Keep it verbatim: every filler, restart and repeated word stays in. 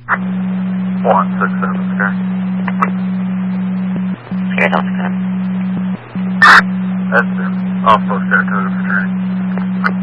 one six seven, Sky. Sky Delta. That's it. Also Sky Code for training.